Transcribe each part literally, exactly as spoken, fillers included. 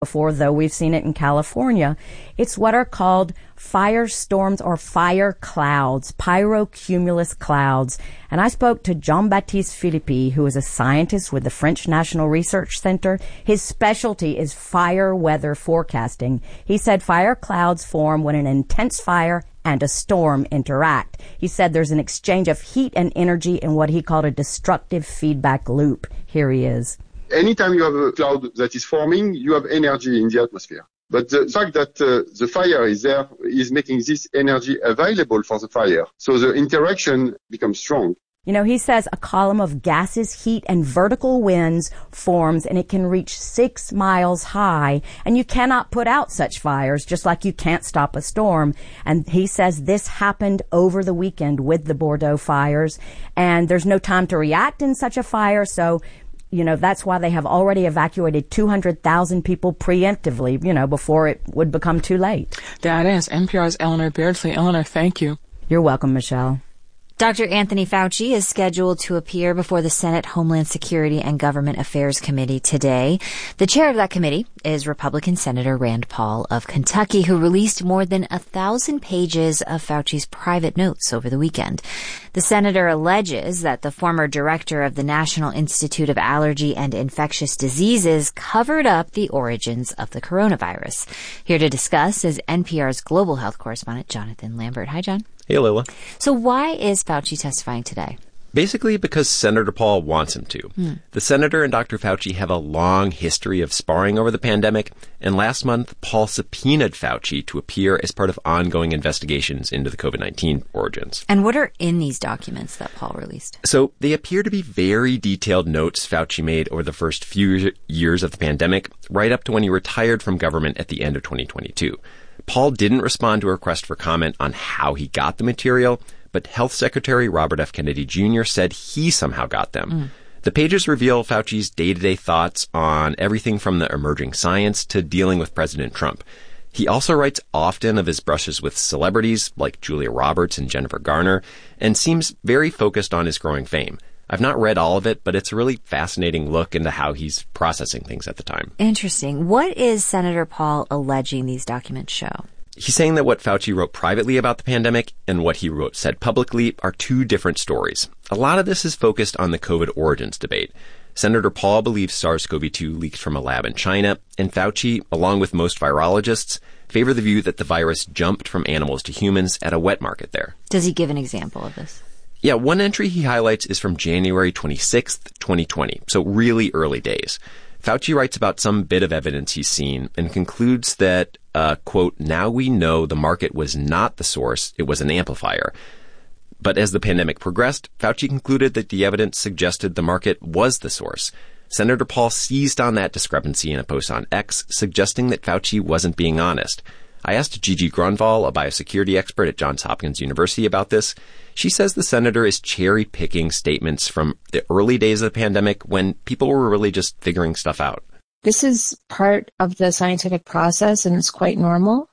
before, though we've seen it in California. It's what are called firestorms or fire clouds, pyrocumulus clouds. And I spoke to Jean-Baptiste Philippi, who is a scientist with the French National Research Center. His specialty is fire weather forecasting. He said fire clouds form when an intense fire and a storm interact. He said there's an exchange of heat and energy in what he called a destructive feedback loop. Here he is. Anytime you have a cloud that is forming, you have energy in the atmosphere. But the fact that uh, the fire is there is making this energy available for the fire. So the interaction becomes strong. You know, he says a column of gases, heat, and vertical winds forms, and it can reach six miles high. And you cannot put out such fires, just like you can't stop a storm. And he says this happened over the weekend with the Bordeaux fires. And there's no time to react in such a fire, so you know, that's why they have already evacuated two hundred thousand people preemptively, you know, before it would become too late. That is N P R's Eleanor Beardsley. Eleanor, thank you. You're welcome, Michelle. Doctor Anthony Fauci is scheduled to appear before the Senate Homeland Security and Government Affairs Committee today. The chair of that committee is Republican Senator Rand Paul of Kentucky, who released more than a thousand pages of Fauci's private notes over the weekend. The senator alleges that the former director of the National Institute of Allergy and Infectious Diseases covered up the origins of the coronavirus. Here to discuss is N P R's global health correspondent, Jonathan Lambert. Hi, John. Hey, Lila. So why is Fauci testifying today? Basically because Senator Paul wants him to. Hmm. The senator and Doctor Fauci have a long history of sparring over the pandemic, and last month, Paul subpoenaed Fauci to appear as part of ongoing investigations into the covid nineteen origins. And what are in these documents that Paul released? So they appear to be very detailed notes Fauci made over the first few years of the pandemic, right up to when he retired from government at the end of twenty twenty-two. Paul didn't respond to a request for comment on how he got the material, but Health Secretary Robert F. Kennedy Junior said he somehow got them. Mm. The pages reveal Fauci's day-to-day thoughts on everything from the emerging science to dealing with President Trump. He also writes often of his brushes with celebrities like Julia Roberts and Jennifer Garner, and seems very focused on his growing fame. I've not read all of it, but it's a really fascinating look into how he's processing things at the time. Interesting. What is Senator Paul alleging these documents show? He's saying that what Fauci wrote privately about the pandemic and what he wrote said publicly are two different stories. A lot of this is focused on the COVID origins debate. Senator Paul believes SARS-C o V two leaked from a lab in China, and Fauci, along with most virologists, favor the view that the virus jumped from animals to humans at a wet market there. Does he give an example of this? Yeah, one entry he highlights is from January twenty-sixth, twenty twenty, so really early days. Fauci writes about some bit of evidence he's seen and concludes that, uh, quote, now we know the market was not the source, it was an amplifier. But as the pandemic progressed, Fauci concluded that the evidence suggested the market was the source. Senator Paul seized on that discrepancy in a post on X, suggesting that Fauci wasn't being honest. I asked Gigi Grunwald, a biosecurity expert at Johns Hopkins University, about this. She says the senator is cherry-picking statements from the early days of the pandemic when people were really just figuring stuff out. This is part of the scientific process, and it's quite normal.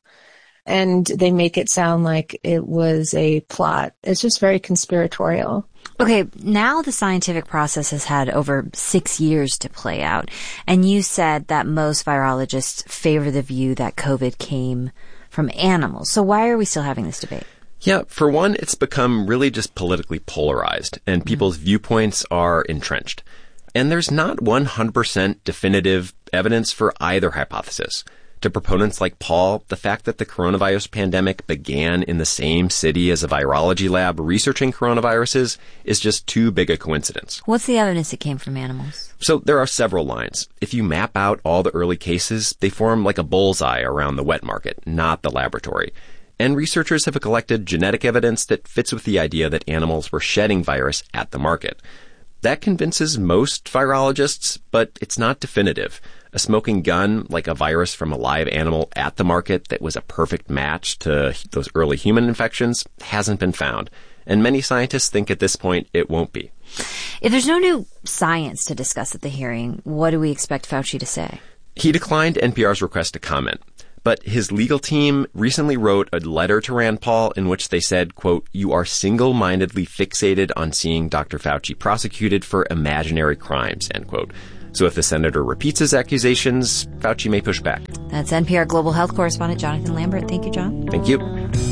And they make it sound like it was a plot. It's just very conspiratorial. Okay, now the scientific process has had over six years to play out. And you said that most virologists favor the view that COVID came from animals. So why are we still having this debate? Yeah, for one, it's become really just politically polarized, and people's mm-hmm. viewpoints are entrenched. And there's not one hundred percent definitive evidence for either hypothesis. To proponents like Paul, the fact that the coronavirus pandemic began in the same city as a virology lab researching coronaviruses is just too big a coincidence. What's the evidence it came from animals? So there are several lines. If you map out all the early cases, they form like a bullseye around the wet market, not the laboratory. And researchers have collected genetic evidence that fits with the idea that animals were shedding virus at the market. That convinces most virologists, but it's not definitive. A smoking gun, like a virus from a live animal at the market that was a perfect match to those early human infections, hasn't been found. And many scientists think at this point it won't be. If there's no new science to discuss at the hearing, what do we expect Fauci to say? He declined N P R's request to comment. But his legal team recently wrote a letter to Rand Paul in which they said, quote, you are single-mindedly fixated on seeing Doctor Fauci prosecuted for imaginary crimes, end quote. So if the senator repeats his accusations, Fauci may push back. That's N P R Global Health correspondent Jonathan Lambert. Thank you, John. Thank you.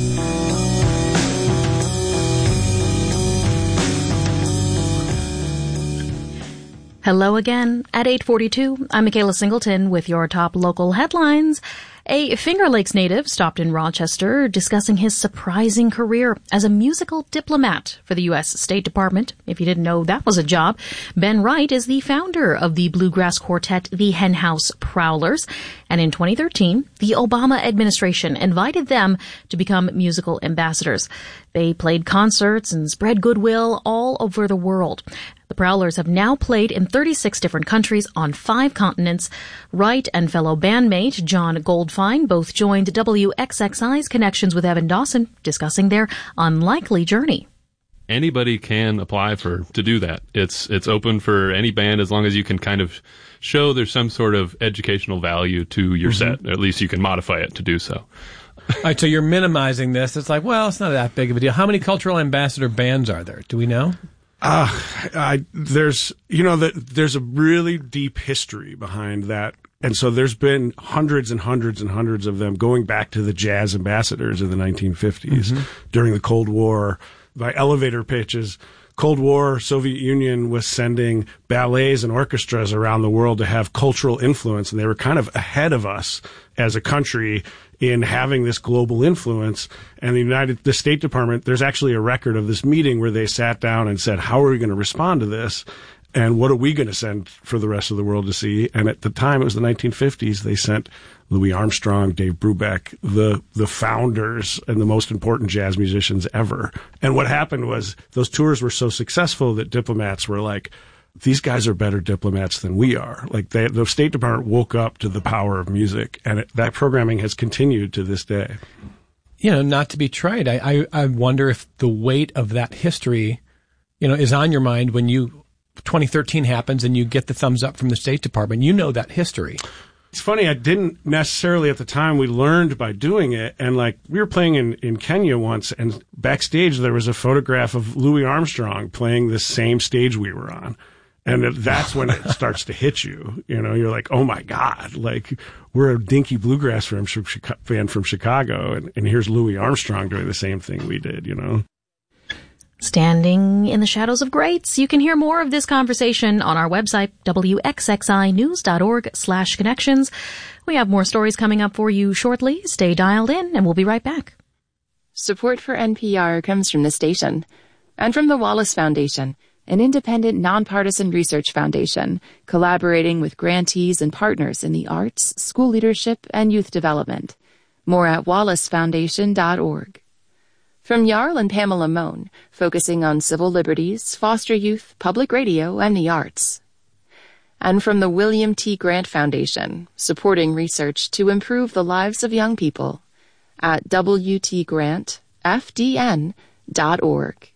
Hello again. At eight forty-two, I'm Michaela Singleton with your top local headlines. A Finger Lakes native stopped in Rochester discussing his surprising career as a musical diplomat for the U S State Department. If you didn't know that was a job, Ben Wright is the founder of the bluegrass quartet The Henhouse Prowlers. And in twenty thirteen, the Obama administration invited them to become musical ambassadors. They played concerts and spread goodwill all over the world. The Prowlers have now played in thirty-six different countries on five continents. Wright and fellow bandmate John Goldfine both joined W X X I's Connections with Evan Dawson, discussing their unlikely journey. Anybody can apply for to do that. It's it's open for any band as long as you can kind of show there's some sort of educational value to your mm-hmm. set. Or at least you can modify it to do so. All right, so you're minimizing this. It's like, well, it's not that big of a deal. How many cultural ambassador bands are there? Do we know? Uh, I, there's, you know, that there's a really deep history behind that. And so there's been hundreds and hundreds and hundreds of them going back to the jazz ambassadors in the nineteen fifties mm-hmm. during the Cold War by elevator pitches. Cold War, Soviet Union was sending ballets and orchestras around the world to have cultural influence, and they were kind of ahead of us as a country in having this global influence. And the United, the State Department, there's actually a record of this meeting where they sat down and said, how are we going to respond to this? And what are we going to send for the rest of the world to see? And at the time, it was the nineteen fifties, they sent Louis Armstrong, Dave Brubeck, the the founders and the most important jazz musicians ever. And what happened was those tours were so successful that diplomats were like, these guys are better diplomats than we are. Like they, the State Department woke up to the power of music, and it, that programming has continued to this day. You know, not to be trite, I, I, I wonder if the weight of that history, you know, is on your mind when you twenty thirteen happens and you get the thumbs up from the State Department. You know that history. It's funny, I didn't necessarily at the time. We learned by doing it. And like we were playing in, in Kenya once, and backstage there was a photograph of Louis Armstrong playing the same stage we were on. And that's when it starts to hit you. You know, you're like, oh my God, like we're a dinky bluegrass fan from Chicago. And, and here's Louis Armstrong doing the same thing we did, you know. Standing in the shadows of greats. You can hear more of this conversation on our website, W X X I news dot org slash connections. We have more stories coming up for you shortly. Stay dialed in, and we'll be right back. Support for N P R comes from the station and from the Wallace Foundation, an independent, nonpartisan research foundation collaborating with grantees and partners in the arts, school leadership, and youth development. More at wallace foundation dot org. From Jarl and Pamela Mohn, focusing on civil liberties, foster youth, public radio, and the arts. And from the William T. Grant Foundation, supporting research to improve the lives of young people at W T grant F D N dot org.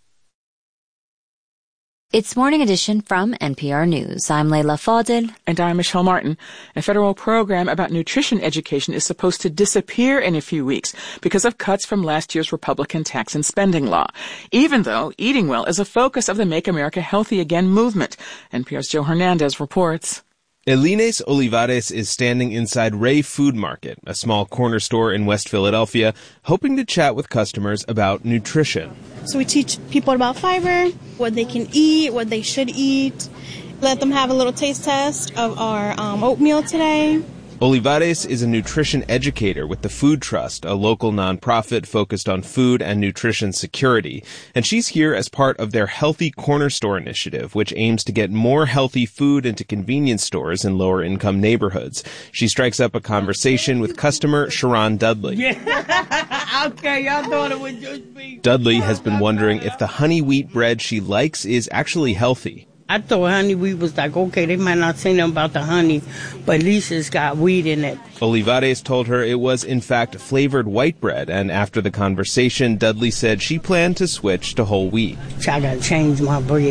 It's Morning Edition from N P R News. I'm Leila Fadel. And I'm Michelle Martin. A federal program about nutrition education is supposed to disappear in a few weeks because of cuts from last year's Republican tax and spending law, even though eating well is a focus of the Make America Healthy Again movement. N P R's Joe Hernandez reports. Elines Olivares is standing inside Ray Food Market, a small corner store in West Philadelphia, hoping to chat with customers about nutrition. So we teach people about fiber, what they can eat, what they should eat. Let them have a little taste test of our um, oatmeal today. Olivares is a nutrition educator with the Food Trust, a local nonprofit focused on food and nutrition security. And she's here as part of their Healthy Corner Store initiative, which aims to get more healthy food into convenience stores in lower-income neighborhoods. She strikes up a conversation with customer Sharon Dudley. Yeah. Okay, y'all thought it would just be... Dudley has been wondering if the honey wheat bread she likes is actually healthy. I thought honey wheat was like, okay, they might not say nothing about the honey, but at least it's got wheat in it. Olivares told her it was, in fact, flavored white bread, and after the conversation, Dudley said she planned to switch to whole wheat. I gotta change my bread.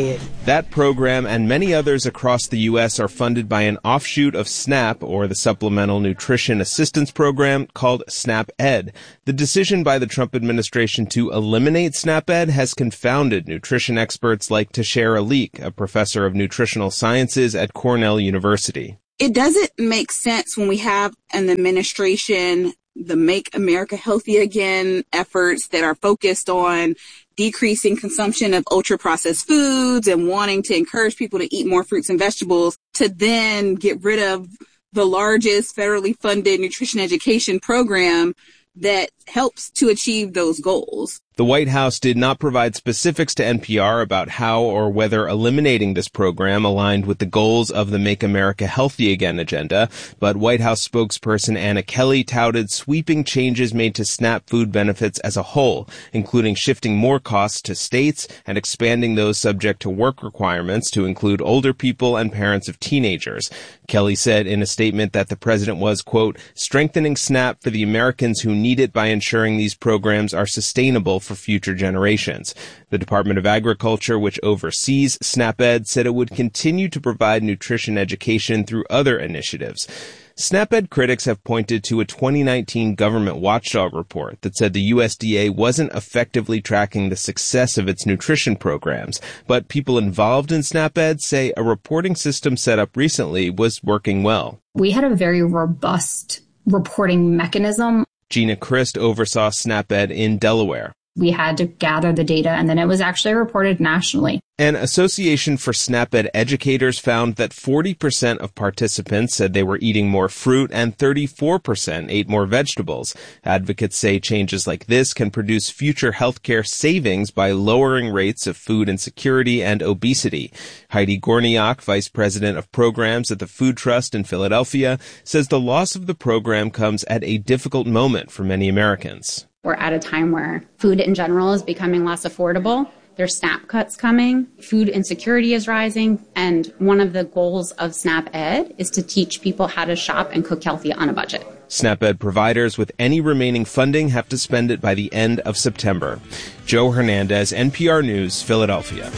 That program and many others across the U S are funded by an offshoot of SNAP, or the Supplemental Nutrition Assistance Program, called SNAP-Ed. The decision by the Trump administration to eliminate SNAP-Ed has confounded nutrition experts like Tashera Leak, a professor of nutritional sciences at Cornell University. It doesn't make sense when we have an administration, the Make America Healthy Again efforts that are focused on decreasing consumption of ultra-processed foods and wanting to encourage people to eat more fruits and vegetables, to then get rid of the largest federally funded nutrition education program that helps to achieve those goals. The White House did not provide specifics to N P R about how or whether eliminating this program aligned with the goals of the Make America Healthy Again agenda, but White House spokesperson Anna Kelly touted sweeping changes made to SNAP food benefits as a whole, including shifting more costs to states and expanding those subject to work requirements to include older people and parents of teenagers. Kelly said in a statement that the president was, quote, strengthening SNAP for the Americans who need it by ensuring these programs are sustainable for future generations. The Department of Agriculture, which oversees SNAP-Ed, said it would continue to provide nutrition education through other initiatives. SNAP-Ed critics have pointed to a twenty nineteen government watchdog report that said the U S D A wasn't effectively tracking the success of its nutrition programs, but people involved in SNAP-Ed say a reporting system set up recently was working well. We had a very robust reporting mechanism. Gina Christ oversaw SNAP-Ed in Delaware. We had to gather the data, and then it was actually reported nationally. An Association for SNAP-Ed Educators found that forty percent of participants said they were eating more fruit and thirty-four percent ate more vegetables. Advocates say changes like this can produce future healthcare savings by lowering rates of food insecurity and obesity. Heidi Gorniak, vice president of programs at the Food Trust in Philadelphia, says the loss of the program comes at a difficult moment for many Americans. We're at a time where food in general is becoming less affordable. There's SNAP cuts coming. Food insecurity is rising. And one of the goals of SNAP-Ed is to teach people how to shop and cook healthy on a budget. SNAP-Ed providers with any remaining funding have to spend it by the end of September. Joe Hernandez, N P R News, Philadelphia.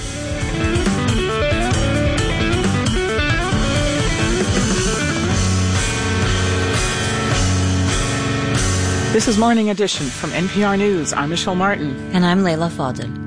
This is Morning Edition from N P R News. I'm Michelle Martin. And I'm Layla Faldin.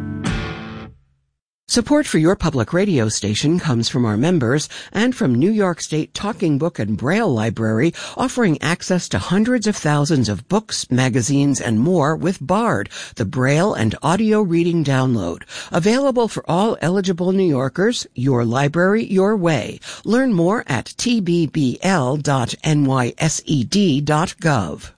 Support for your public radio station comes from our members and from New York State Talking Book and Braille Library, offering access to hundreds of thousands of books, magazines, and more with Bard, the Braille and audio reading download. Available for all eligible New Yorkers, your library, your way. Learn more at t b b l dot n y s e d dot gov.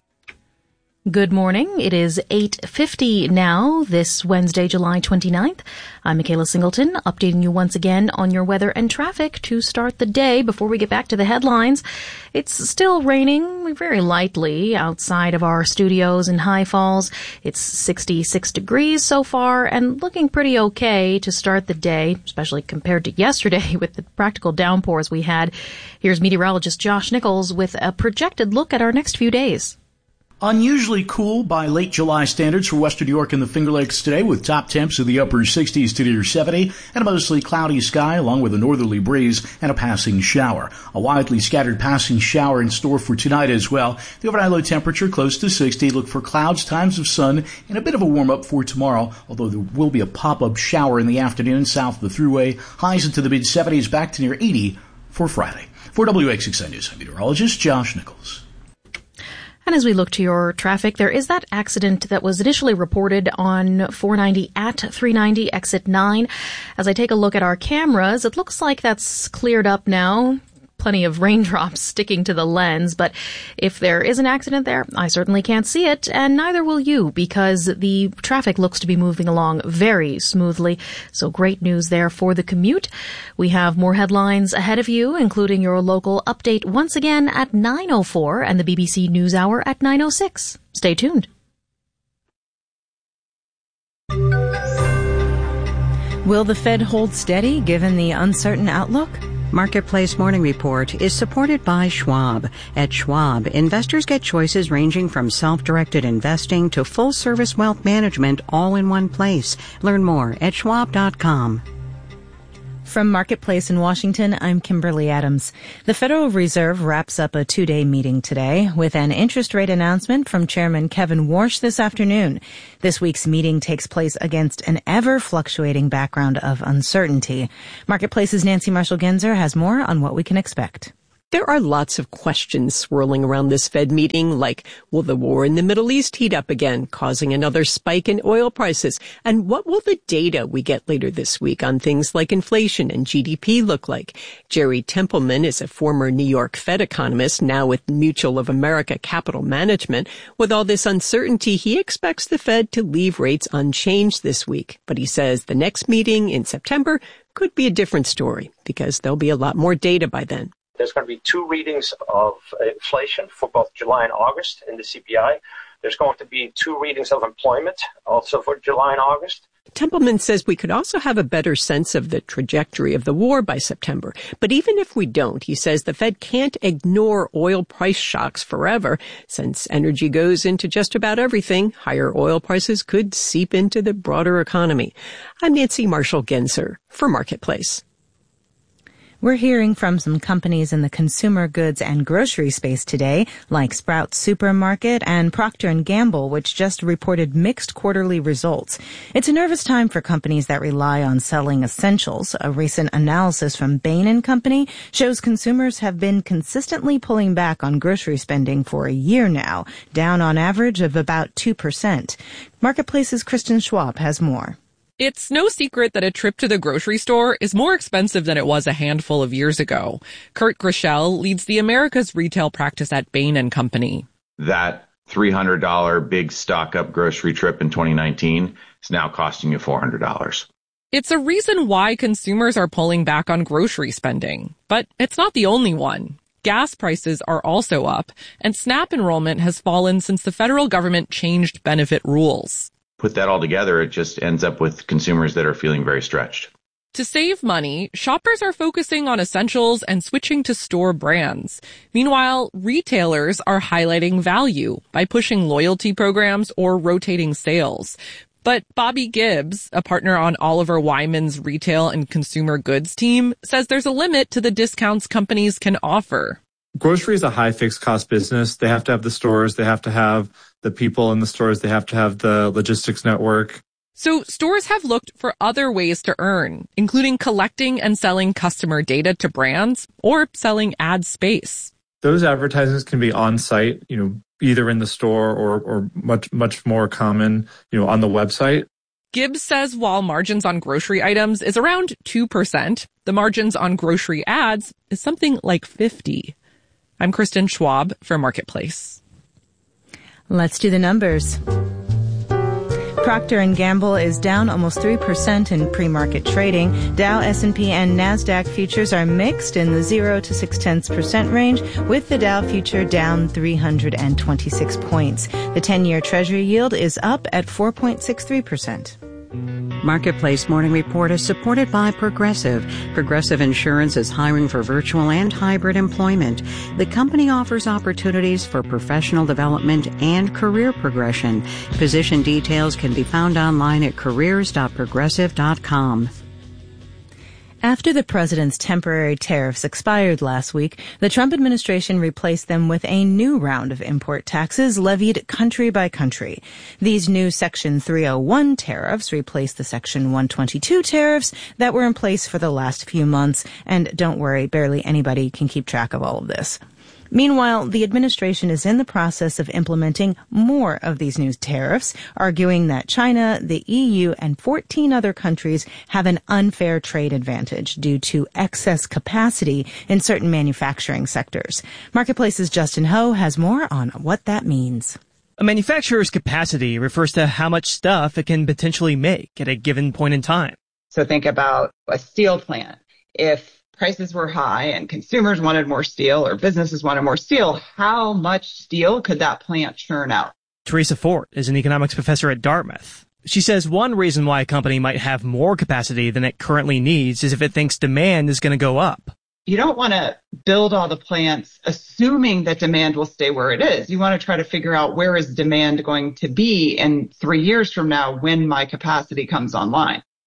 Good morning. It is eight fifty now, this Wednesday, July twenty-ninth. I'm Michaela Singleton, updating you once again on your weather and traffic to start the day before we get back to the headlines. It's still raining very lightly outside of our studios in High Falls. It's sixty-six degrees so far and looking pretty okay to start the day, especially compared to yesterday with the practical downpours we had. Here's meteorologist Josh Nichols with a projected look at our next few days. Unusually cool by late July standards for western New York and the Finger Lakes today, with top temps in the upper sixties to near seventy, and a mostly cloudy sky along with a northerly breeze and a passing shower. A widely scattered passing shower in store for tonight as well. The overnight low temperature close to sixty. Look for clouds, times of sun, and a bit of a warm-up for tomorrow, although there will be a pop-up shower in the afternoon south of the Thruway. Highs into the mid-seventies, back to near eighty for Friday. For W X six I News, I'm meteorologist Josh Nichols. And as we look to your traffic, there is that accident that was initially reported on four ninety at three ninety, exit nine. As I take a look at our cameras, it looks like that's cleared up now. Plenty of raindrops sticking to the lens, but if there is an accident there, I certainly can't see it, and neither will you, because the traffic looks to be moving along very smoothly. So great news there for the commute. We have more headlines ahead of you, including your local update once again at nine oh four and the B B C News Hour at nine oh six. Stay tuned. Will the Fed hold steady given the uncertain outlook? Marketplace Morning Report is supported by Schwab. At Schwab, investors get choices ranging from self-directed investing to full-service wealth management all in one place. Learn more at schwab dot com. From Marketplace in Washington, I'm Kimberly Adams. The Federal Reserve wraps up a two-day meeting today with an interest rate announcement from Chairman Kevin Warsh this afternoon. This week's meeting takes place against an ever-fluctuating background of uncertainty. Marketplace's Nancy Marshall-Genzer has more on what we can expect. There are lots of questions swirling around this Fed meeting, like, will the war in the Middle East heat up again, causing another spike in oil prices? And what will the data we get later this week on things like inflation and G D P look like? Jerry Templeman is a former New York Fed economist, now with Mutual of America Capital Management. With all this uncertainty, he expects the Fed to leave rates unchanged this week. But he says the next meeting in September could be a different story because there'll be a lot more data by then. There's going to be two readings of inflation for both July and August in the C P I. There's going to be two readings of employment also for July and August. Templeman says we could also have a better sense of the trajectory of the war by September. But even if we don't, he says the Fed can't ignore oil price shocks forever. Since energy goes into just about everything, higher oil prices could seep into the broader economy. I'm Nancy Marshall-Genzer for Marketplace. We're hearing from some companies in the consumer goods and grocery space today, like Sprouts Supermarket and Procter and Gamble, which just reported mixed quarterly results. It's a nervous time for companies that rely on selling essentials. A recent analysis from Bain and Company shows consumers have been consistently pulling back on grocery spending for a year now, down on average of about two percent. Marketplace's Kristen Schwab has more. It's no secret that a trip to the grocery store is more expensive than it was a handful of years ago. Kurt Grischel leads the Americas retail practice at Bain and Company. That three hundred dollars big stock-up grocery trip in twenty nineteen is now costing you four hundred dollars. It's a reason why consumers are pulling back on grocery spending. But it's not the only one. Gas prices are also up, and SNAP enrollment has fallen since the federal government changed benefit rules. Put that all together, it just ends up with consumers that are feeling very stretched. To save money, shoppers are focusing on essentials and switching to store brands. Meanwhile, retailers are highlighting value by pushing loyalty programs or rotating sales. But Bobby Gibbs, a partner on Oliver Wyman's retail and consumer goods team, says there's a limit to the discounts companies can offer. Grocery is a high fixed cost business. They have to have the stores. They have to have the people in the stores. They have to have the logistics network. So stores have looked for other ways to earn, including collecting and selling customer data to brands or selling ad space. Those advertisements can be on site, you know, either in the store or, or much, much more common, you know, on the website. Gibbs says while margins on grocery items is around two percent, the margins on grocery ads is something like fifty. I'm Kristen Schwab for Marketplace. Let's do the numbers. Procter and Gamble is down almost three percent in pre-market trading. Dow, S and P, and NASDAQ futures are mixed in the zero to six tenths percent range, with the Dow future down three hundred twenty-six points. The ten-year Treasury yield is up at four point six three percent. Marketplace Morning Report is supported by Progressive. Progressive Insurance is hiring for virtual and hybrid employment. The company offers opportunities for professional development and career progression. Position details can be found online at careers dot progressive dot com. After the president's temporary tariffs expired last week, the Trump administration replaced them with a new round of import taxes levied country by country. These new Section three oh one tariffs replaced the Section one twenty-two tariffs that were in place for the last few months. And don't worry, barely anybody can keep track of all of this. Meanwhile, the administration is in the process of implementing more of these new tariffs, arguing that China, the E U, and fourteen other countries have an unfair trade advantage due to excess capacity in certain manufacturing sectors. Marketplace's Justin Ho has more on what that means. A manufacturer's capacity refers to how much stuff it can potentially make at a given point in time. So think about a steel plant. If prices were high and consumers wanted more steel or businesses wanted more steel, how much steel could that plant churn out? Teresa Fort is an economics professor at Dartmouth. She says one reason why a company might have more capacity than it currently needs is if it thinks demand is going to go up. You don't want to build all the plants assuming that demand will stay where it is. You want to try to figure out where is demand going to be in three years from now when my capacity comes online.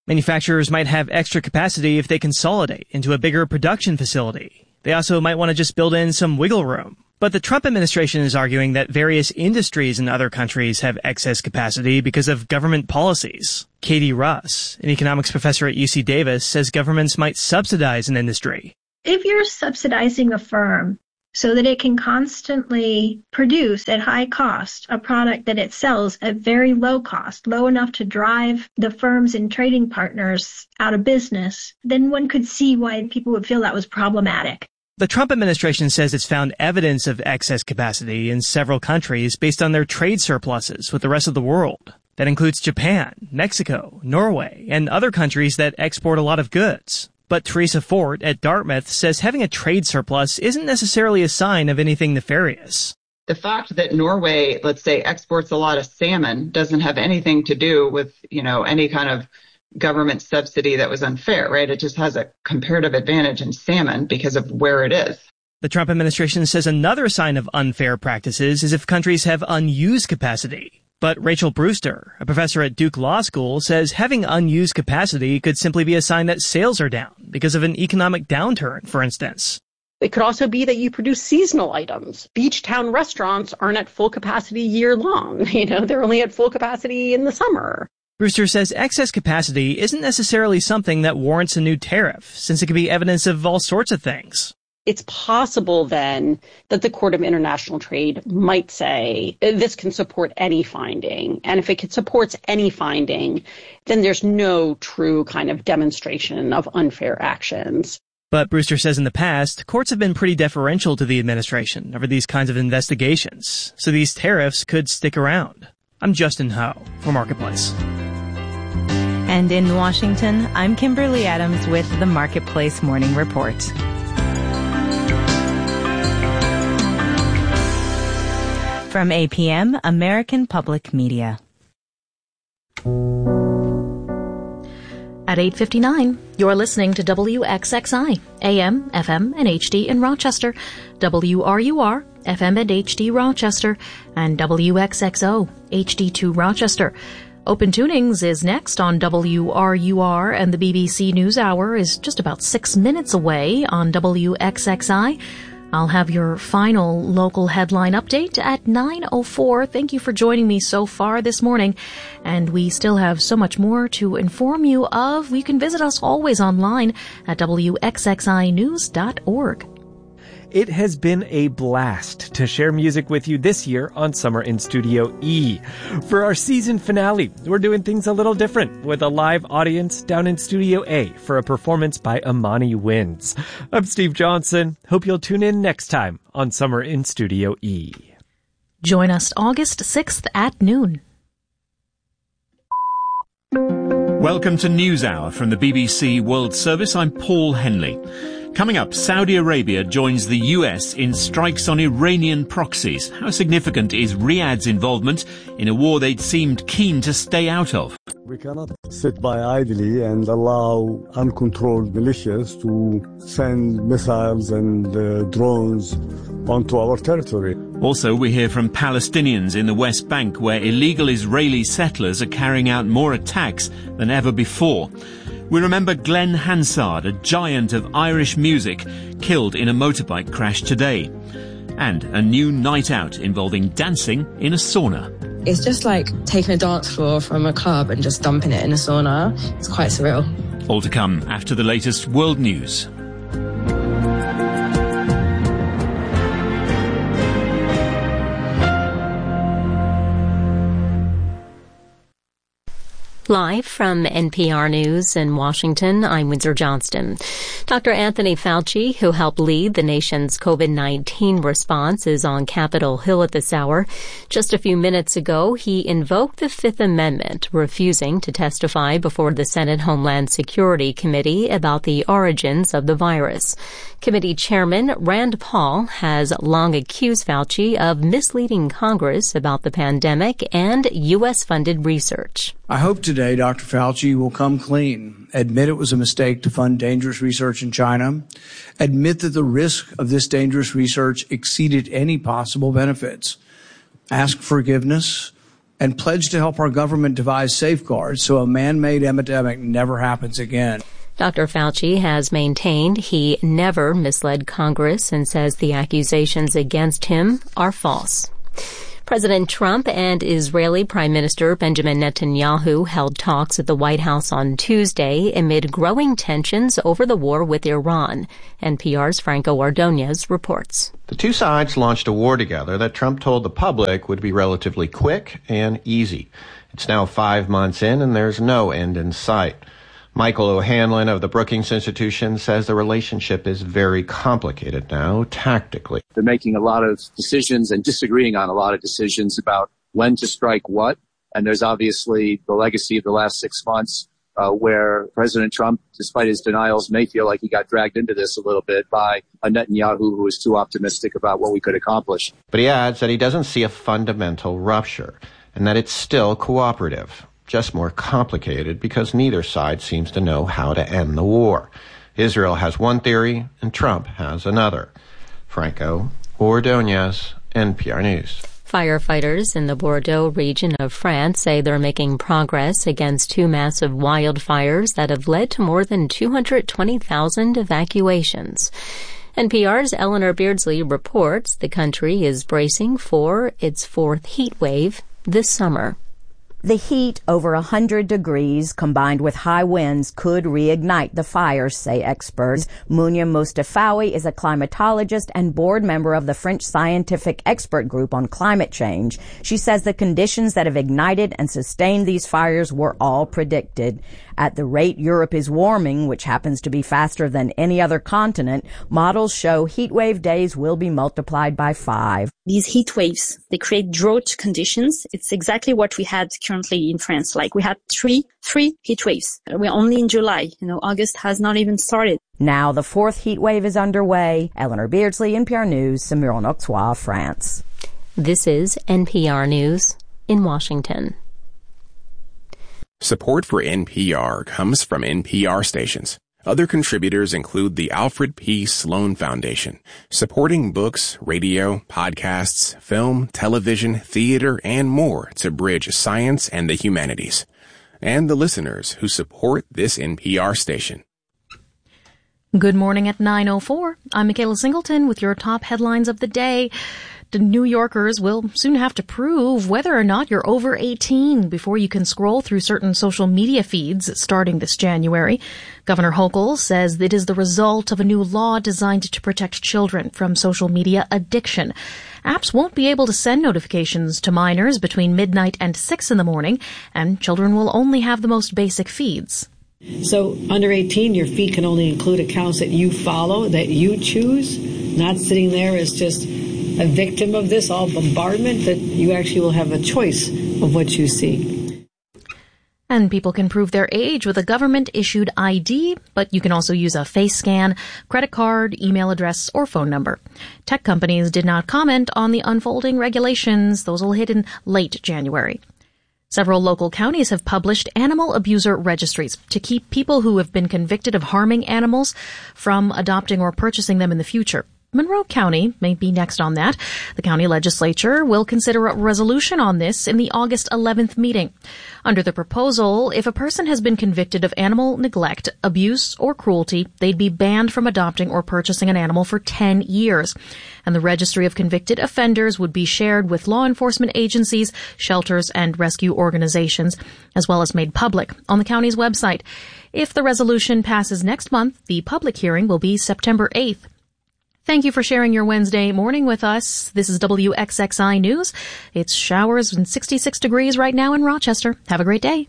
Manufacturers might have extra capacity if they consolidate into a bigger production facility. They also might want to just build in some wiggle room. But the Trump administration is arguing that various industries in other countries have excess capacity because of government policies. Katie Russ, an economics professor at U C Davis, says governments might subsidize an industry. If you're subsidizing a firm so that it can constantly produce at high cost a product that it sells at very low cost, low enough to drive the firms and trading partners out of business, then one could see why people would feel that was problematic. The Trump administration says it's found evidence of excess capacity in several countries based on their trade surpluses with the rest of the world. That includes Japan, Mexico, Norway, and other countries that export a lot of goods. But Teresa Fort at Dartmouth says having a trade surplus isn't necessarily a sign of anything nefarious. The fact that Norway, let's say, exports a lot of salmon doesn't have anything to do with, you know, any kind of government subsidy that was unfair, right? It just has a comparative advantage in salmon because of where it is. The Trump administration says another sign of unfair practices is if countries have unused capacity. But Rachel Brewster, a professor at Duke Law School, says having unused capacity could simply be a sign that sales are down because of an economic downturn, for instance. It could also be that you produce seasonal items. Beach town restaurants aren't at full capacity year long. You know, they're only at full capacity in the summer. Brewster says excess capacity isn't necessarily something that warrants a new tariff, since it could be evidence of all sorts of things. It's possible then that the Court of International Trade might say this can support any finding. And if it supports any finding, then there's no true kind of demonstration of unfair actions. But Brewster says in the past, courts have been pretty deferential to the administration over these kinds of investigations, so these tariffs could stick around. I'm Justin Ho for Marketplace. And in Washington, I'm Kimberly Adams with the Marketplace Morning Report. From A P M, American Public Media. At eight fifty-nine, you're listening to W X X I, A M, F M, and H D in Rochester, W R U R, F M and H D Rochester, and W X X O, H D two Rochester. Open Tunings is next on W R U R, and the B B C NewsHour is just about six minutes away on W X X I. I'll have your final local headline update at nine oh four. Thank you for joining me so far this morning. And we still have so much more to inform you of. You can visit us always online at W X X I news dot org. It has been a blast to share music with you this year on Summer in Studio E. For our season finale, we're doing things a little different with a live audience down in Studio A for a performance by Amani Winds. I'm Steve Johnson. Hope you'll tune in next time on Summer in Studio E. Join us August sixth at noon. Welcome to NewsHour from the B B C World Service. I'm Paul Henley. Coming up, Saudi Arabia joins the U S in strikes on Iranian proxies. How significant is Riyadh's involvement in a war they'd seemed keen to stay out of? We cannot sit by idly and allow uncontrolled militias to send missiles and uh, drones onto our territory. Also, we hear from Palestinians in the West Bank, where illegal Israeli settlers are carrying out more attacks than ever before. We remember Glenn Hansard, a giant of Irish music, killed in a motorbike crash today. And a new night out involving dancing in a sauna. It's just like taking a dance floor from a club and just dumping it in a sauna. It's quite surreal. All to come after the latest world news. Live from N P R News in Washington, I'm Windsor Johnston. Doctor Anthony Fauci, who helped lead the nation's COVID nineteen response, is on Capitol Hill at this hour. Just a few minutes ago, he invoked the Fifth Amendment, refusing to testify before the Senate Homeland Security Committee about the origins of the virus. Committee Chairman Rand Paul has long accused Fauci of misleading Congress about the pandemic and U S-funded research. I hope today Doctor Fauci will come clean, admit it was a mistake to fund dangerous research in China, admit that the risk of this dangerous research exceeded any possible benefits, ask forgiveness, and pledged to help our government devise safeguards so a man-made epidemic never happens again. Doctor Fauci has maintained he never misled Congress and says the accusations against him are false. President Trump and Israeli Prime Minister Benjamin Netanyahu held talks at the White House on Tuesday amid growing tensions over the war with Iran. N P R's Franco Ordonez reports. The two sides launched a war together that Trump told the public would be relatively quick and easy. It's now five months in and there's no end in sight. Michael O'Hanlon of the Brookings Institution says the relationship is very complicated now, tactically. They're making a lot of decisions and disagreeing on a lot of decisions about when to strike what. And there's obviously the legacy of the last six months uh, where President Trump, despite his denials, may feel like he got dragged into this a little bit by a Netanyahu who was too optimistic about what we could accomplish. But he adds that he doesn't see a fundamental rupture and that it's still cooperative. Just more complicated because neither side seems to know how to end the war. Israel has one theory and Trump has another. Franco Ordonez, N P R News. Firefighters in the Bordeaux region of France say they're making progress against two massive wildfires that have led to more than two hundred twenty thousand evacuations. N P R's Eleanor Beardsley reports the country is bracing for its fourth heat wave this summer. The heat, over one hundred degrees, combined with high winds, could reignite the fires, say experts. Mounia Mustafawi is a climatologist and board member of the French Scientific Expert Group on Climate Change. She says the conditions that have ignited and sustained these fires were all predicted. At the rate Europe is warming, which happens to be faster than any other continent, models show heat wave days will be multiplied by five. These heat waves, they create drought conditions. It's exactly what we had currently in France. Like we had three, three heat waves. We're only in July. You know, August has not even started. Now the fourth heat wave is underway. Eleanor Beardsley, N P R News, Samuel-en-Auxois, France. This is N P R News in Washington. Support for N P R comes from N P R stations. Other contributors include the Alfred P. Sloan Foundation, supporting books, radio, podcasts, film, television, theater, and more to bridge science and the humanities. And the listeners who support this N P R station. Good morning at nine oh four. I'm Michaela Singleton with your top headlines of the day. The New Yorkers will soon have to prove whether or not you're over eighteen before you can scroll through certain social media feeds starting this January. Governor Hochul says it is the result of a new law designed to protect children from social media addiction. Apps won't be able to send notifications to minors between midnight and six in the morning, and children will only have the most basic feeds. So under eighteen, your feed can only include accounts that you follow, that you choose, not sitting there as just a victim of this all bombardment, that you actually will have a choice of what you see. And people can prove their age with a government-issued I D, but you can also use a face scan, credit card, email address, or phone number. Tech companies did not comment on the unfolding regulations. Those will hit in late January. Several local counties have published animal abuser registries to keep people who have been convicted of harming animals from adopting or purchasing them in the future. Monroe County may be next on that. The county legislature will consider a resolution on this in the August eleventh meeting. Under the proposal, if a person has been convicted of animal neglect, abuse, or cruelty, they'd be banned from adopting or purchasing an animal for ten years. And the registry of convicted offenders would be shared with law enforcement agencies, shelters, and rescue organizations, as well as made public on the county's website. If the resolution passes next month, the public hearing will be September eighth. Thank you for sharing your Wednesday morning with us. This is W X X I News. It's showers and sixty-six degrees right now in Rochester. Have a great day.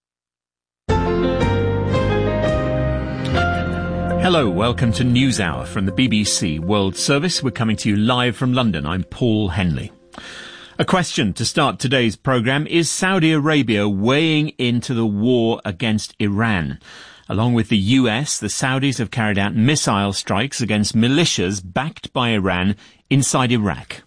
Hello, welcome to NewsHour from the B B C World Service. We're coming to you live from London. I'm Paul Henley. A question to start today's programme: is Saudi Arabia weighing into the war against Iran? Along with the U S, the Saudis have carried out missile strikes against militias backed by Iran inside Iraq.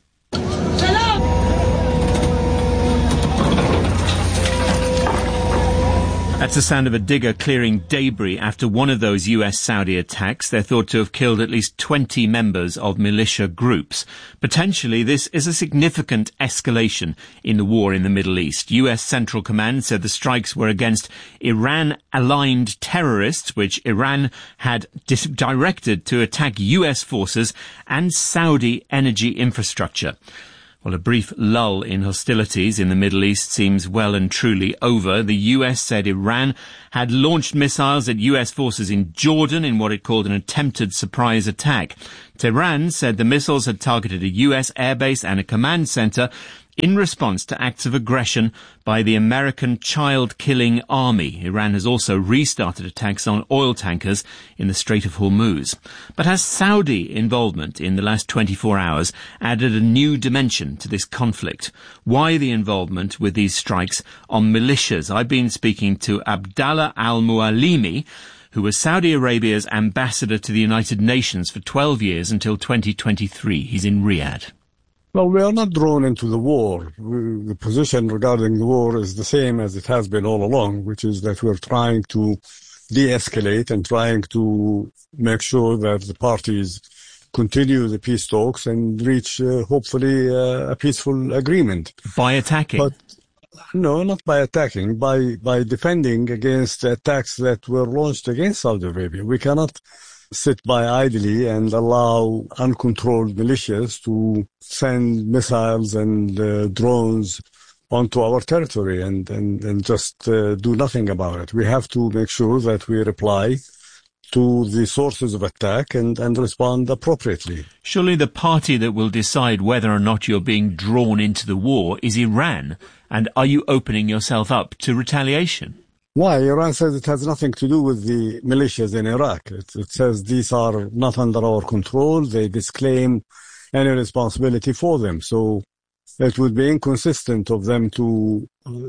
At That's the sound of a digger clearing debris after one of those U S-Saudi attacks. They're thought to have killed at least twenty members of militia groups. Potentially, this is a significant escalation in the war in the Middle East. U S Central Command said the strikes were against Iran-aligned terrorists, which Iran had dis- directed to attack U S forces and Saudi energy infrastructure. Well, a brief lull in hostilities in the Middle East seems well and truly over. The U S said Iran had launched missiles at U S forces in Jordan in what it called an attempted surprise attack. Tehran said the missiles had targeted a U S airbase and a command center in response to acts of aggression by the American child-killing army. Iran has also restarted attacks on oil tankers in the Strait of Hormuz. But has Saudi involvement in the last twenty-four hours added a new dimension to this conflict? Why the involvement with these strikes on militias? I've been speaking to Abdallah al-Mualimi, who was Saudi Arabia's ambassador to the United Nations for twelve years until twenty twenty-three. He's in Riyadh. Well, we are not drawn into the war. We, the position regarding the war is the same as it has been all along, which is that we're trying to de-escalate and trying to make sure that the parties continue the peace talks and reach, uh, hopefully, uh, a peaceful agreement. By attacking? But no, not by attacking, by, by defending against the attacks that were launched against Saudi Arabia. We cannot sit by idly and allow uncontrolled militias to send missiles and uh, drones onto our territory and, and, and just uh, do nothing about it. We have to make sure that we reply to the sources of attack and, and respond appropriately. Surely the party that will decide whether or not you're being drawn into the war is Iran. And are you opening yourself up to retaliation? Why? Iran says it has nothing to do with the militias in Iraq. It, it says these are not under our control. They disclaim any responsibility for them. So it would be inconsistent of them to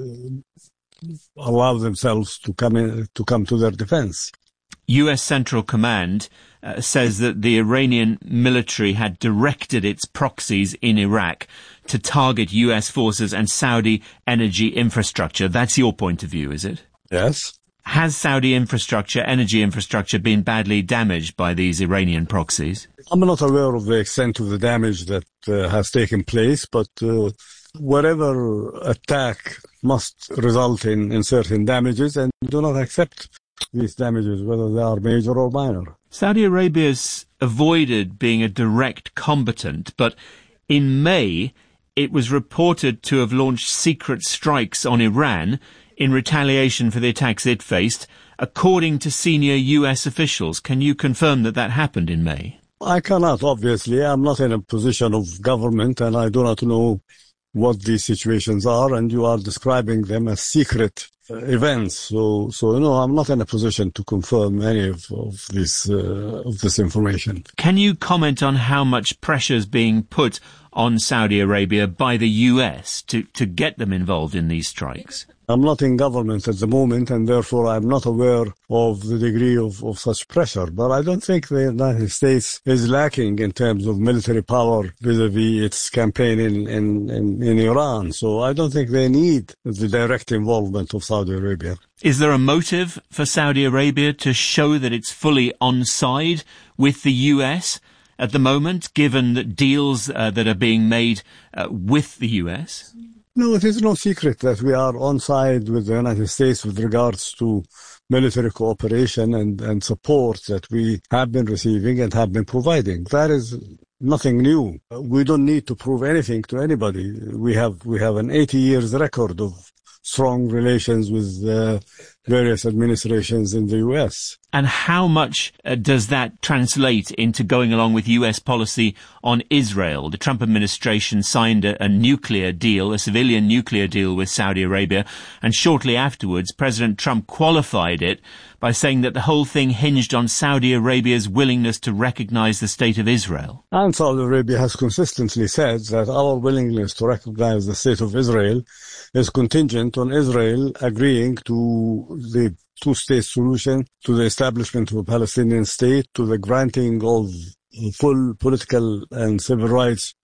uh, allow themselves to come in, to come to their defense. U S Central Command uh, says that the Iranian military had directed its proxies in Iraq to target U S forces and Saudi energy infrastructure. That's your point of view, is it? Yes. Has Saudi infrastructure, energy infrastructure, been badly damaged by these Iranian proxies? I'm not aware of the extent of the damage that uh, has taken place, but uh, whatever attack must result in, in certain damages, and do not accept these damages, whether they are major or minor. Saudi Arabia's avoided being a direct combatant, but in May it was reported to have launched secret strikes on Iran in retaliation for the attacks it faced, according to senior U S officials. Can you confirm that that happened in May? I cannot, obviously. I'm not in a position of government, and I do not know what these situations are, and you are describing them as secret uh, events. So, so no, I'm not in a position to confirm any of, of this uh, of this information. Can you comment on how much pressure is being put on Saudi Arabia by the U S to, to get them involved in these strikes? I'm not in government at the moment, and therefore I'm not aware of the degree of, of such pressure. But I don't think the United States is lacking in terms of military power vis-a-vis its campaign in, in, in, in Iran. So I don't think they need the direct involvement of Saudi Arabia. Is there a motive for Saudi Arabia to show that it's fully on side with the U S at the moment, given the deals uh, that are being made uh, with the U S? No, it is no secret that we are on side with the United States with regards to military cooperation and, and support that we have been receiving and have been providing. That is nothing new. We don't need to prove anything to anybody. We have we have an eighty years record of strong relations with uh, various administrations in the U S. And how much uh, does that translate into going along with U S policy on Israel? The Trump administration signed a, a nuclear deal, a civilian nuclear deal with Saudi Arabia, and shortly afterwards President Trump qualified it by saying that the whole thing hinged on Saudi Arabia's willingness to recognize the state of Israel. And Saudi Arabia has consistently said that our willingness to recognize the state of Israel is contingent on Israel agreeing to the two-state solution, to the establishment of a Palestinian state, to the granting of full political and civil rights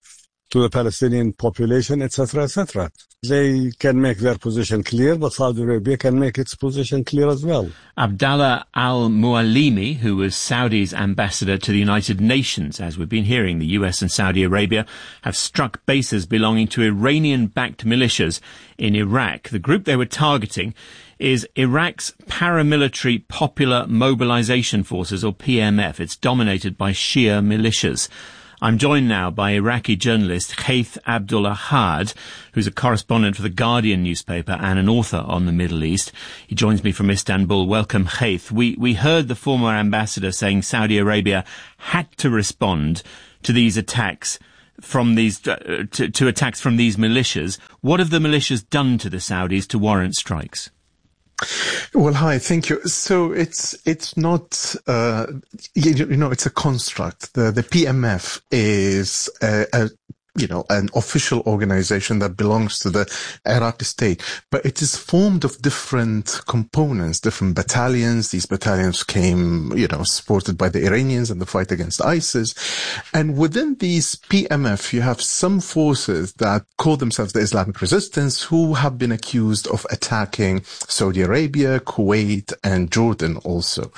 to the Palestinian population, et cetera, et cetera. They can make their position clear, but Saudi Arabia can make its position clear as well. Abdallah al-Mualimi, who was Saudi's ambassador to the United Nations, as we've been hearing, the U S and Saudi Arabia have struck bases belonging to Iranian-backed militias in Iraq. The group they were targeting is Iraq's Paramilitary Popular Mobilization Forces, or P M F. It's dominated by Shia militias. I'm joined now by Iraqi journalist Khaith Abdul-Ahad, who's a correspondent for the Guardian newspaper and an author on the Middle East. He joins me from Istanbul. Welcome, Khaith. We, we heard the former ambassador saying Saudi Arabia had to respond to these attacks from these, uh, to, to attacks from these militias. What have the militias done to the Saudis to warrant strikes? Well, hi, thank you. So it's it's not uh, you, you know it's a construct. The the P M F is a, a you know an official organization that belongs to the Iraqi state, but it is formed of different components, different battalions. These battalions came, you know, supported by the Iranians in the fight against ISIS, and within these P M F, you have some forces that call themselves the Islamic Resistance, who have been accused of attacking Saudi Arabia, Kuwait, and Jordan also.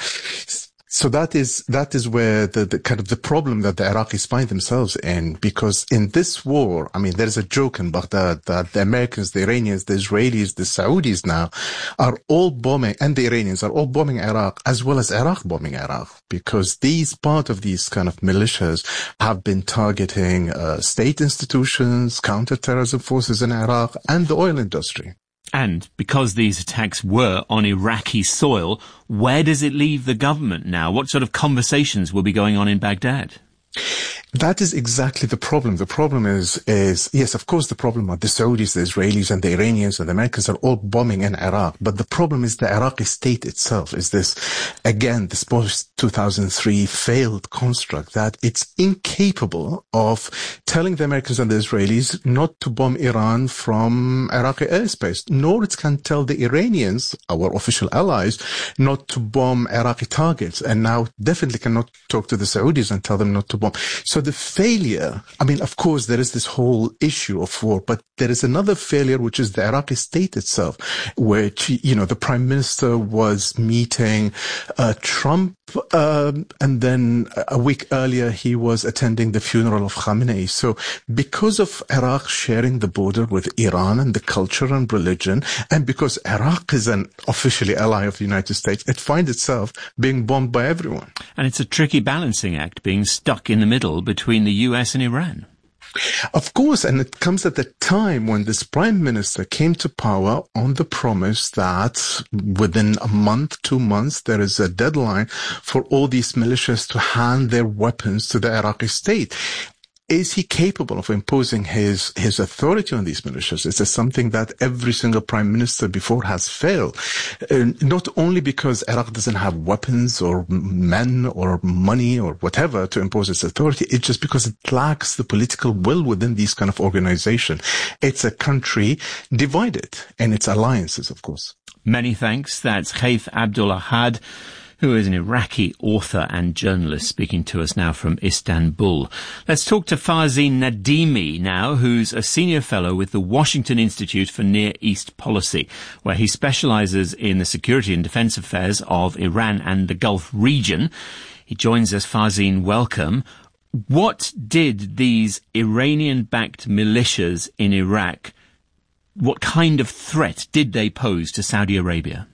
So that is, that is where the, the kind of the problem that the Iraqis find themselves in, because in this war, I mean, there's a joke in Baghdad that the Americans, the Iranians, the Israelis, the Saudis now are all bombing, and the Iranians are all bombing Iraq, as well as Iraq bombing Iraq, because these, part of these kind of militias have been targeting uh, state institutions, counterterrorism forces in Iraq, and the oil industry. And because these attacks were on Iraqi soil, where does it leave the government now? What sort of conversations will be going on in Baghdad? That is exactly the problem. The problem is, is, yes, of course, the problem are the Saudis, the Israelis, and the Iranians, and the Americans are all bombing in Iraq. But the problem is the Iraqi state itself is this, again, this post two thousand three failed construct that it's incapable of telling the Americans and the Israelis not to bomb Iran from Iraqi airspace, nor it can tell the Iranians, our official allies, not to bomb Iraqi targets, and now definitely cannot talk to the Saudis and tell them not to bomb. So the failure, I mean, of course, there is this whole issue of war, but there is another failure, which is the Iraqi state itself, which, you know, the prime minister was meeting uh, Trump, uh, and then a week earlier he was attending the funeral of Khamenei. So because of Iraq sharing the border with Iran and the culture and religion, and because Iraq is an officially ally of the United States, it finds itself being bombed by everyone. And it's a tricky balancing act, being stuck in the middle between the U S and Iran. Of course, and it comes at the time when this prime minister came to power on the promise that within a month, two months, there is a deadline for all these militias to hand their weapons to the Iraqi state. Is he capable of imposing his, his authority on these militias? Is this something that every single prime minister before has failed? Uh, not only because Iraq doesn't have weapons or men or money or whatever to impose its authority, it's just because it lacks the political will within these kind of organizations. It's a country divided in its alliances, of course. Many thanks. That's Khaith Abdul-Ahad, who is an Iraqi author and journalist, speaking to us now from Istanbul. Let's talk to Farzin Nadimi now, who's a senior fellow with the Washington Institute for Near East Policy, where he specializes in the security and defense affairs of Iran and the Gulf region. He joins us. Farzin, welcome. What did these Iranian-backed militias in Iraq, what kind of threat did they pose to Saudi Arabia?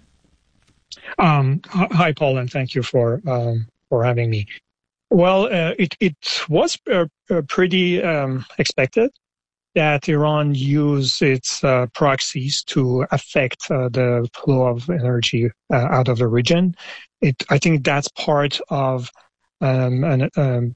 Um, hi, Paul, and thank you for um, for having me. Well, uh, it it was uh, uh, pretty um, expected that Iran use its uh, proxies to affect uh, the flow of energy uh, out of the region. It, I think that's part of um, an, um,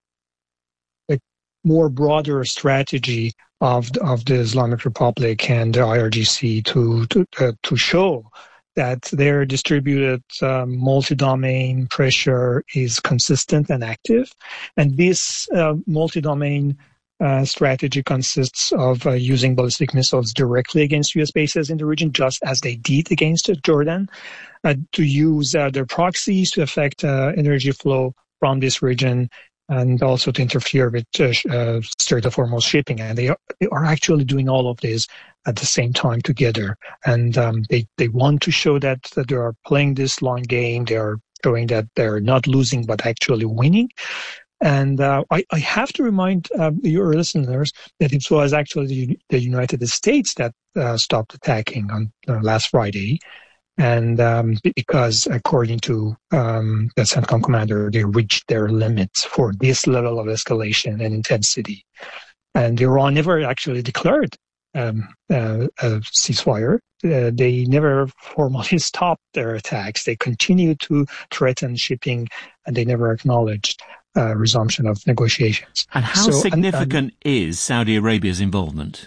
a more broader strategy of of the Islamic Republic and the I R G C to to uh, to show that their distributed uh, multi-domain pressure is consistent and active. And this uh, multi-domain uh, strategy consists of uh, using ballistic missiles directly against U S bases in the region, just as they did against Jordan, uh, to use uh, their proxies to affect uh, energy flow from this region, and also to interfere with uh, uh, Strait of Hormuz shipping. And they are, they are actually doing all of this at the same time together. And um, they, they want to show that, that they are playing this long game. They are showing that they're not losing, but actually winning. And uh, I, I have to remind uh, your listeners that it was actually the, the United States that uh, stopped attacking on uh, last Friday. And um, because according to um, the CENTCOM commander, they reached their limits for this level of escalation and intensity. And Iran never actually declared um, uh, a ceasefire. Uh, they never formally stopped their attacks. They continued to threaten shipping, and they never acknowledged uh, resumption of negotiations. And how so, significant and, and, is Saudi Arabia's involvement?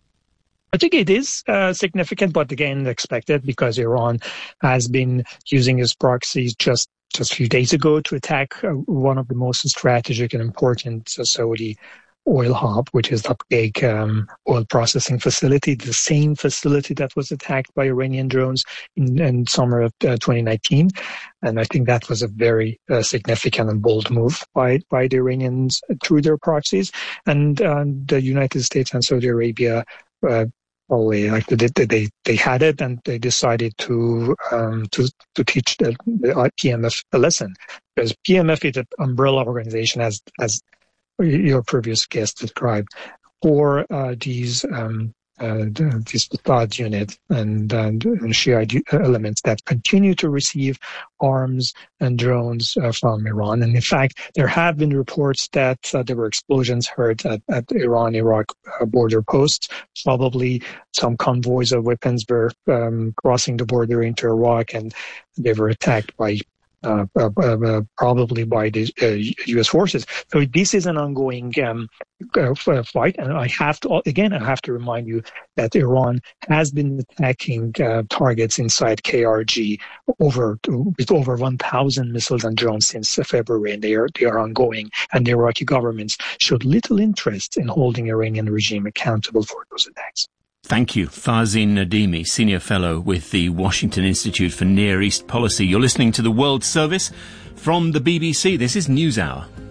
I think it is uh, significant, but again, expected, because Iran has been using its proxies just, just a few days ago to attack uh, one of the most strategic and important uh, Saudi oil hub, which is the big um, oil processing facility, the same facility that was attacked by Iranian drones in, in summer of uh, twenty nineteen. And I think that was a very uh, significant and bold move by, by the Iranians through their proxies. And uh, the United States and Saudi Arabia uh, Probably like they, they they had it, and they decided to um, to to teach the, the P M F a lesson, because P M F is an umbrella organization, as as your previous guest described, for uh, these um, uh, this Mossad unit and, and, and Shiite elements that continue to receive arms and drones uh, from Iran. And in fact, there have been reports that uh, there were explosions heard at, at Iran-Iraq uh, border posts. Probably some convoys of weapons were um, crossing the border into Iraq, and they were attacked by Uh, uh, uh, probably by the uh, U S forces. So this is an ongoing um, uh, fight, and I have to again I have to remind you that Iran has been attacking uh, targets inside K R G over with over one thousand missiles and drones since February, and they are they are ongoing. And the Iraqi governments showed little interest in holding Iranian regime accountable for those attacks. Thank you. Farzin Nadimi, Senior Fellow with the Washington Institute for Near East Policy. You're listening to the World Service from the B B C. This is NewsHour.